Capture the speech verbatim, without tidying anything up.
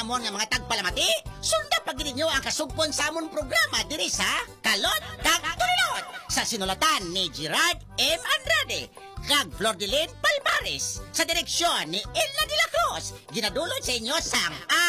amon nga mga tagpalamati. Sunda pag ninyo ang kasugpon sa amon programa diri sa Kalot kag Tulinot sa sinulatan ni Gerard M. Andrade kag Flordeline Palmares sa direksyon ni Ella de la Cruz. Ginadulod sa inyo sang